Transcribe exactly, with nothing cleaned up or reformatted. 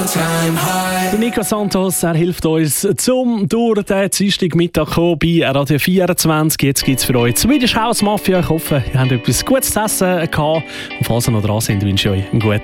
Der Nico Santos, er hilft uns zum durch den Dienstagmittag kommen bei Radio vierundzwanzig. Jetzt gibt es für euch Swedish House Mafia. Ich hoffe, ihr habt etwas Gutes zu essen gehabt. Und falls ihr noch dran sind, wünsche ich euch einen guten